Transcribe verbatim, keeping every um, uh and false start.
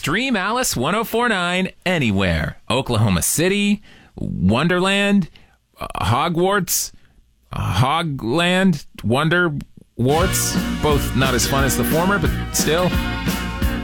Stream Alice ten forty-nine anywhere. Oklahoma City, Wonderland, uh, Hogwarts, uh, Hogland, Wonder Warts. Both not as fun as the former, but still.